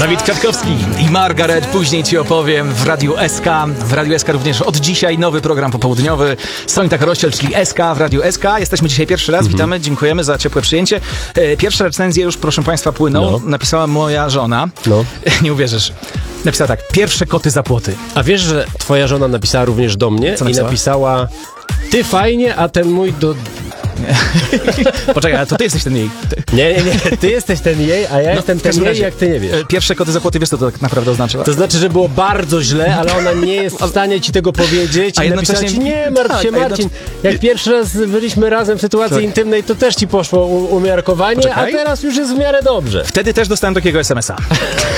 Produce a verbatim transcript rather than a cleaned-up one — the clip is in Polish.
Dawid Kwiatkowski i Margaret, później ci opowiem w Radiu S K. W Radiu S K również od dzisiaj nowy program popołudniowy. Sonita Chorościel, czyli S K w Radiu S K. Jesteśmy dzisiaj pierwszy raz, mhm. witamy, dziękujemy za ciepłe przyjęcie. Pierwsze recenzje już, proszę państwa, płyną. No. Napisała moja żona. No. Nie uwierzysz. Napisała tak, pierwsze koty za płoty. A wiesz, że twoja żona napisała również do mnie i napisała: ty fajnie, a ten mój do... Poczekaj, ale to ty jesteś ten jej. Nie, nie, nie, ty jesteś ten jej, a ja no, jestem ten jej, jak ty nie wiesz. Pierwsze koty za płoty, wiesz co to tak naprawdę oznacza? To znaczy, że było bardzo źle, ale ona nie jest w stanie ci tego powiedzieć. A i napisała ci, nie martw tak, się Marcin, jednocześnie... jak pierwszy raz byliśmy razem w sytuacji tak. intymnej, to też ci poszło u- umiarkowanie, Poczekaj. a teraz już jest w miarę dobrze. Wtedy też dostałem takiego es em es a.